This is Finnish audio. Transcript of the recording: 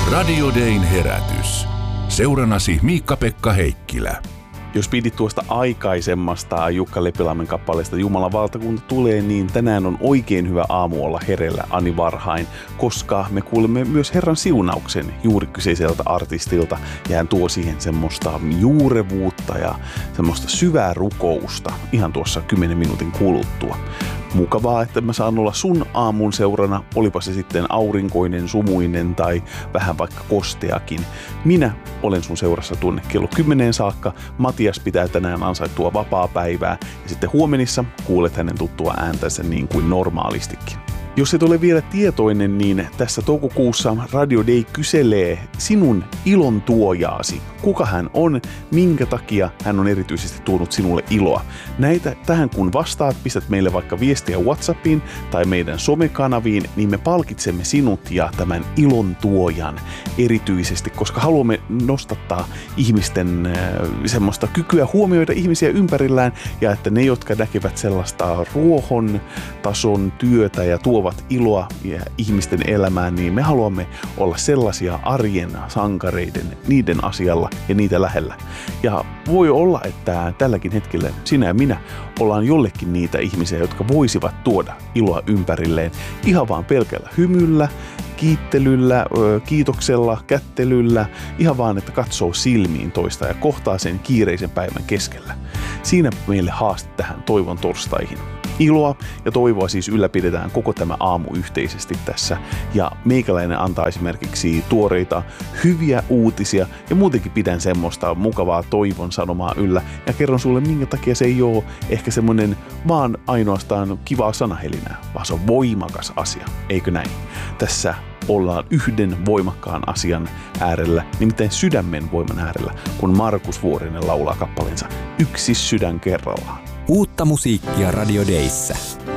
Radio Dayn herätys. Seurannasi Miikka-Pekka Heikkilä. Jos pidit tuosta aikaisemmasta Jukka Leppälammen kappaleesta Jumalan valtakunta tulee, niin tänään on oikein hyvä aamu olla hereillä ani varhain, koska me kuulemme myös Herran siunauksen juuri kyseiseltä artistilta ja hän tuo siihen semmoista juurevuutta ja semmoista syvää rukousta ihan tuossa 10 minuutin kuluttua. Mukavaa, että mä saan olla sun aamun seurana, olipa se sitten aurinkoinen, sumuinen tai vähän vaikka kosteakin. Minä olen sun seurassa tuonne kello 10 saakka. Matias pitää tänään ansaittua vapaapäivää ja sitten huomenissa kuulet hänen tuttua ääntänsä niin kuin normaalistikin. Jos et ole vielä tietoinen, niin tässä toukokuussa Radio Day kyselee sinun ilon tuojaasi. Kuka hän on, minkä takia hän on erityisesti tuonut sinulle iloa. Tähän kun vastaat, pistät meille vaikka viestiä WhatsAppiin tai meidän somekanaviin, niin me palkitsemme sinut ja tämän ilon tuojan erityisesti, koska haluamme nostattaa ihmisten semmoista kykyä huomioida ihmisiä ympärillään ja että ne, jotka näkevät sellaista ruohon tason työtä ja tuovat iloa ja ihmisten elämään, niin me haluamme olla sellaisia arjen sankareiden niiden asialla ja niitä lähellä. Ja voi olla, että tälläkin hetkellä sinä ja minä ollaan jollekin niitä ihmisiä, jotka voisivat tuoda iloa ympärilleen ihan vaan pelkällä hymyllä, kiittelyllä, kiitoksella, kättelyllä, ihan vaan, että katsoo silmiin toista ja kohtaa sen kiireisen päivän keskellä. Siinä meille haaste tähän toivon torstaihin. Iloa ja toivoa siis ylläpidetään koko tämä aamu yhteisesti tässä ja meikäläinen antaa esimerkiksi tuoreita hyviä uutisia ja muutenkin pidän semmoista mukavaa toivon sanomaa yllä ja kerron sulle minkä takia se ei ole ehkä semmoinen vaan ainoastaan kivaa sanahelinää, vaan se on voimakas asia, eikö näin? Tässä ollaan yhden voimakkaan asian äärellä, nimittäin sydämen voiman äärellä, kun Markus Vuorinen laulaa kappaleensa Yksi sydän kerrallaan. Uutta musiikkia Radio Dayssä.